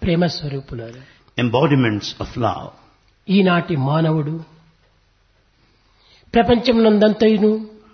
ప్రేమ స్వరూపులారా, embodiments of love. ఈనాటి మానవుడు ప్రపంచమునందంతయును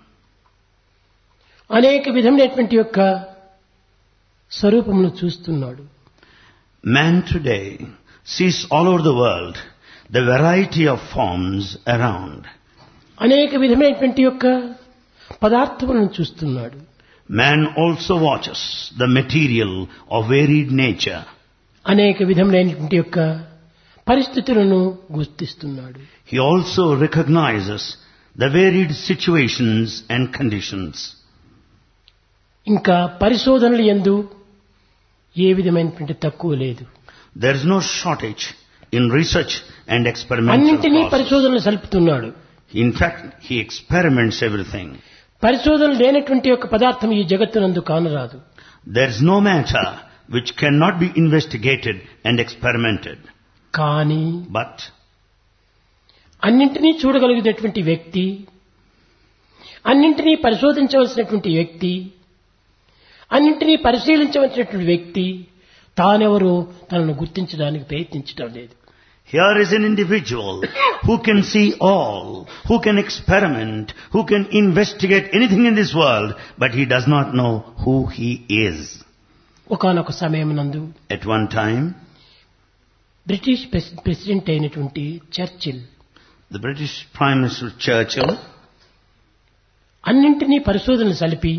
అనేక విధమైనటువంటి యొక్క స్వరూపమును చూస్తున్నాడు. Man today sees all over the world the variety of forms around. అనేక విధమైనటువంటి యొక్క పదార్థములను చూస్తున్నాడు. Man also watches the material of varied nature. అనేక విధమైనటువంటి యొక్క పరిస్థితులను గుర్తిస్తున్నాడు. He also recognizes the varied situations and conditions. ఇంకా పరిశోధనలు యందు ఏ విధమైనటువంటి తక్కువ లేదు. There is no shortage in research and experimental అన్నింటినీ process. పరిశోధనలు సలుపుతున్నాడు. In fact, he experiments everything. పరిశోధన లేనటువంటి యొక్క పదార్థం ఈ జగత్తునందు కానరాదు. There is no matter which cannot be investigated and experimented. కానీ But అన్నింటినీ చూడగలిగినటువంటి వ్యక్తి, అన్నింటినీ పరిశోధించవలసినటువంటి వ్యక్తి, అన్నింటినీ పరిశీలించవలసినటువంటి వ్యక్తి తానెవరో తనను గుర్తించడానికి ప్రయత్నించడం లేదు. here is an individual who can see all, who can experiment, who can investigate anything in this world, but he does not know who he is. ఒకానొక సమయమునందు At one time, British president అయినటువంటి Churchill the British Prime Minister Churchill అన్నింటినీ పరిశోధనలు సలిపి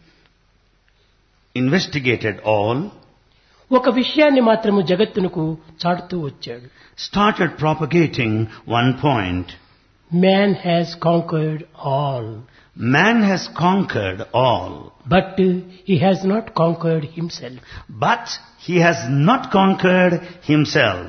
investigated all, ఒక విషయాన్ని మాత్రము జగత్తునకు చాటుతూ వచ్చాడు. started propagating one point. Man has conquered all, Man has conquered all, but he has not conquered himself. but he has not conquered himself.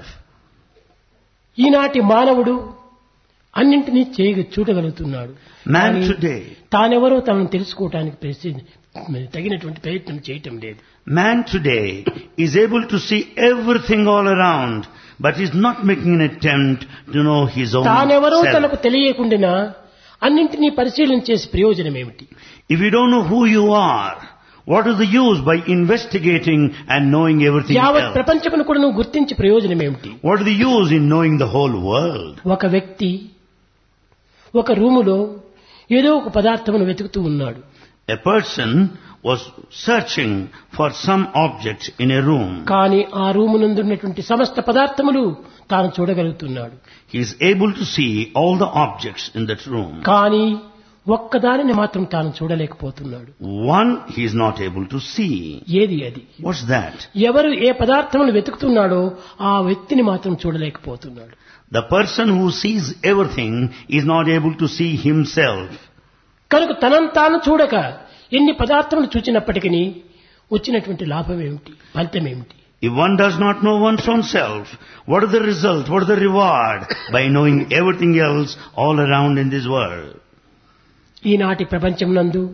ఈనాటి మానవుడు అన్నింటినీ చూడగలుగుతున్నాడు. Man కానీ today, తానెవరో తనను తెలుసుకోవటానికి తగినటువంటి ప్రయత్నం చేయటం లేదు. man today is able to see everything all around, but is not making an attempt to know his own తానెవరో self. తనకు తెలియకుండా అన్నింటినీ పరిశీలించేసి ప్రయోజనం ఏమిటి? If you don't know who you are, what is the use by investigating and knowing everything యావత్ else? ప్రపంచమును కూడా నువ్వు గుర్తించి ప్రయోజనం ఏమిటి? What is the use in knowing the whole world? ఒక వ్యక్తి ఒక రూములో ఏదో ఒక పదార్థమును వెతుకుతూ ఉన్నాడు. A person was searching for some object in a room. కానీ ఆ రూము నందు ఉన్నటువంటి సమస్త పదార్థములు తాను చూడగలుగుతున్నాడు. He is able to see all the objects in that room. కానీ ఒక్కదానిని మాత్రం తాను చూడలేకపోతున్నాడు. One he is not able to see. ఏది అది? What's that? ఎవరు ఏ పదార్థమును వెతుకుతున్నాడో ఆ వ్యక్తిని మాత్రం చూడలేకపోతున్నాడు. The person who sees everything is not able to see himself. కనుక తనను తాను చూడక ఎన్ని పదార్థములు చూచినప్పటికీ వచ్చినటువంటి లాభం ఏమిటి, ఫలితం ఏమిటి? If one does not know one's own self, what is the result, what is the reward by knowing everything else all around in this world? ఈనాటి ప్రపంచం నందు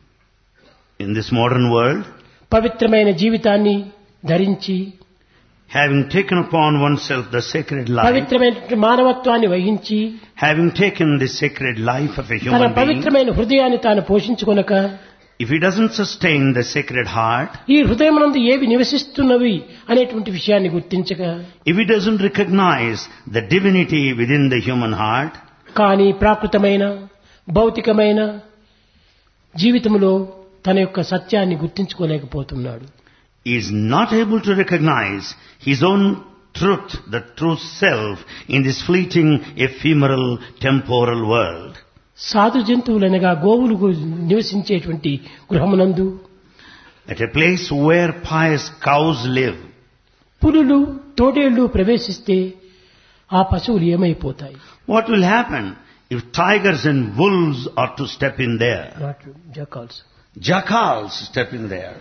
In this modern world, పవిత్రమైన జీవితాన్ని ధరించి having taken upon oneself the sacred life, పవిత్రమైన మానవత్వాన్ని వహించి having taken the sacred life of a తన human being, పవిత్రమైన హృదయాన్ని తాను పోషించుకొనక if he doesn't sustain the sacred heart, ఈ హృదయమునందు ఏవి నివసిస్తున్నవి అనేటువంటి విషయాన్ని గుర్తించక, if he doesn't recognize the divinity within the human heart, కానీ ప్రాకృతమైన భౌతికమైన జీవితంలో తన యొక్క సత్యాన్ని గుర్తించుకోలేకపోతున్నాడు. he is not able to recognize his own truth, the true self, in this fleeting, ephemeral, temporal world. సాధు జంతువులనగా గోవులు నివసించేటువంటి గృహమునందు At a place where pious cows live, పులులు తోడేళ్లు ప్రవేశిస్తే ఆ పశువులు ఏమైపోతాయి? what will happen if tigers and wolves are to step in there? జకాల్స్. Jackals step in there.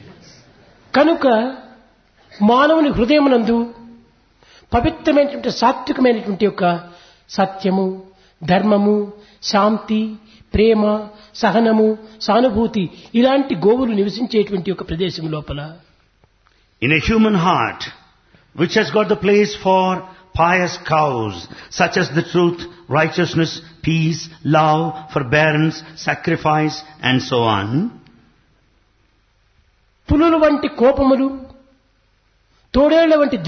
కనుక మానవుని హృదయమునందు పవిత్రమైనటువంటి సాత్వికమైనటువంటి యొక్క సత్యము, ధర్మము, శాంతి, ప్రేమ, సహనము, సానుభూతి ఇలాంటి గోవులు నివసించేటువంటి ఒక ప్రదేశం లోపల In a human heart, which has got the place for pious cows, such as the truth, righteousness, peace, love, forbearance, sacrifice, and so on, పులుల వంటి కోపములు, తోడేళ్ల వంటి